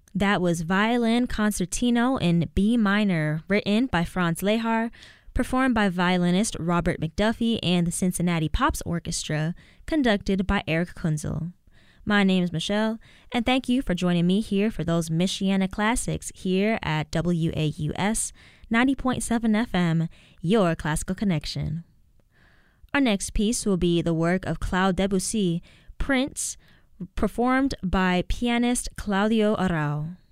That was Violin Concertino in B minor, written by Franz Lehar, performed by violinist Robert McDuffie and the Cincinnati Pops Orchestra, conducted by Eric Kunzel. My name is Michelle, and thank you for joining me here for those Michiana classics here at WAUS 90.7 FM, your classical connection. Our next piece will be the work of Claude Debussy, Prince, performed by pianist Claudio Arrau.